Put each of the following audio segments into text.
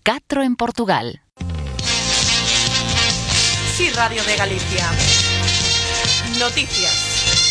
4 en Portugal. Sí, Radio de Galicia. Noticias.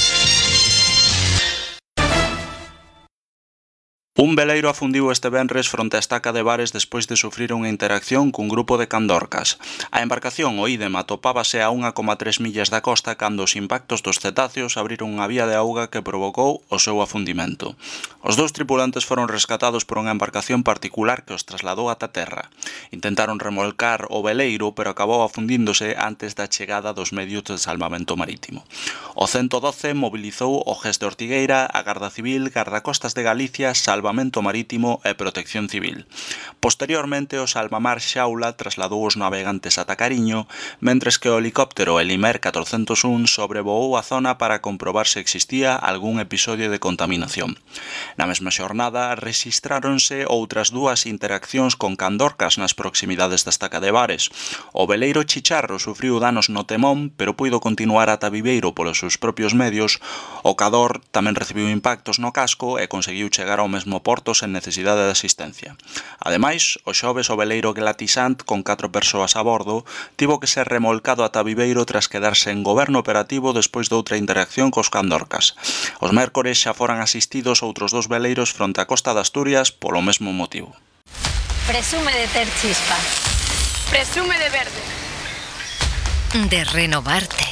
Un veleiro afundiu este venres fronte á estaca de Bares despois de sufrir unha interacción cun grupo de candorcas. A embarcación, o Idem, atopábase a 1,3 millas da costa cando os impactos dos cetáceos abriron unha vía de auga que provocou o seu afundimento. Os dous tripulantes foron rescatados por unha embarcación particular que os trasladou ata terra. Intentaron remolcar o veleiro, pero acabou afundíndose antes da chegada dos medios de salvamento marítimo. O 112 mobilizou o GES de Ortigueira, a Garda Civil, Gardacostas de Galicia, Salvamento Marítimo e Protección Civil. Posteriormente, o Salvamar Xaula trasladou os navegantes ata Cariño, mentres que o helicóptero Elimer 401 sobrevoou a zona para comprobar se existía algún episodio de contaminación. Na mesma xornada, rexistráronse outras dúas interaccións con candorcas nas proximidades da estaca de Bares. O veleiro Chicharro sufriu danos no temón, pero puido continuar ata Viveiro polos seus propios medios. O Cador tamén recibiu impactos no casco e conseguiu chegar ao mesmo porto sen necesidade de asistencia. Ademais, o xoves o veleiro Glatisant, con 4 persoas a bordo, tivo que ser remolcado ata Viveiro tras quedarse en goberno operativo despois de outra interacción cos candorcas. Os mércores xa foran asistidos outros dos veleiros fronte á costa de Asturias polo mesmo motivo. Presume de ter chispa. Presume de verde. De renovarte.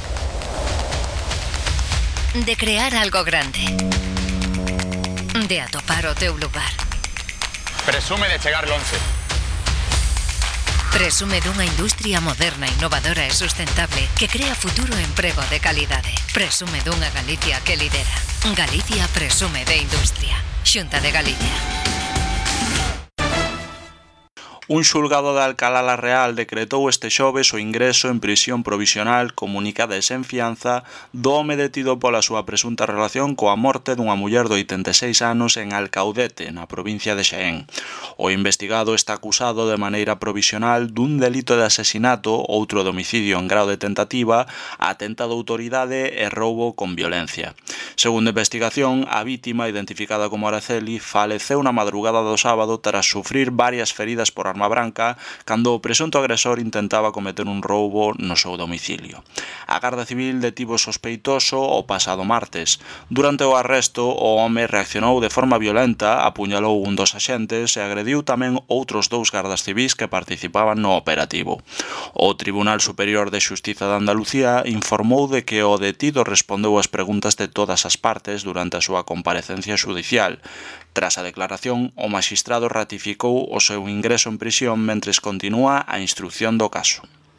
De crear algo grande. De atopar o teu lugar. Presume de chegar lonxe. Presume dunha industria moderna, innovadora e sustentable que crea futuro e emprego de calidade. Presume dunha Galicia que lidera. Galicia presume de industria. Xunta de Galicia. Un xulgado de Alcalá la Real decretou este xoves o ingreso en prisión provisional comunicada e sen fianza do home detido pola súa presunta relación coa morte dunha muller de 86 anos en Alcaudete, na provincia de Xaén. O investigado está acusado de maneira provisional dun delito de asesinato, outro de homicidio en grao de tentativa, atentado de autoridade e roubo con violencia. Segundo a investigación, a vítima, identificada como Araceli, faleceu na madrugada do sábado tras sufrir varias feridas por arma branca cando o presunto agresor intentaba cometer un roubo no seu domicilio. A Garda Civil detivo sospeitoso o pasado martes. Durante o arresto, o home reaccionou de forma violenta, apuñalou un dos axentes e agrediu tamén outros 2 gardas civís que participaban no operativo. O Tribunal Superior de Xustiza de Andalucía informou de que o detido respondeu ás preguntas de todas as partes durante a súa comparecencia xudicial. Tras a declaración, o maxistrado ratificou o seu ingreso en prisión mentres continúa a instrución do caso.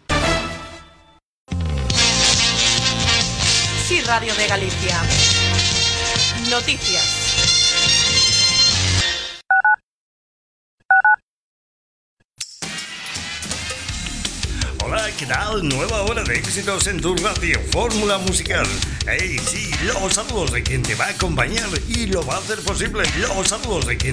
Sí, Radio de Galicia. Noticias. Hola, ¿qué tal? Nueva hora de éxitos en tu radio Fórmula Musical. Hey, sí, los saludos de quien te va a acompañar y lo va a hacer posible. Los saludos de quien